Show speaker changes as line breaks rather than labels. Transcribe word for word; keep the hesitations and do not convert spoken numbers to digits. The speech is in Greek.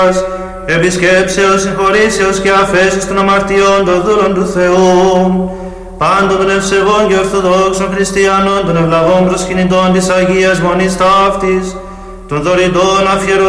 επισκέψεως, συγχωρήσεως και αφέσεως των αμαρτιών των δούλων του Θεού, πάντων των ευσεβών και ορθοδόξων χριστιανών, των ευλαβών προσκυνητών της Αγίας Μονής Ταύτης, των δωρητών αφιερωτών